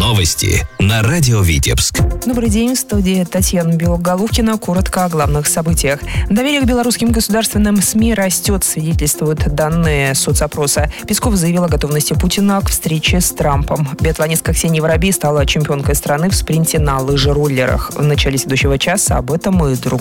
Новости на радио Витебск. Добрый день, в студии Татьяна Белоголовкина. Коротко о главных событиях. Доверие к белорусским государственным СМИ растет, свидетельствуют данные соцопроса. Песков заявил о готовности Путина к встрече с Трампом. Биатлонистка Ксения Воробей стала чемпионкой страны в спринте на лыжероллерах. В начале следующего часа об этом и другом.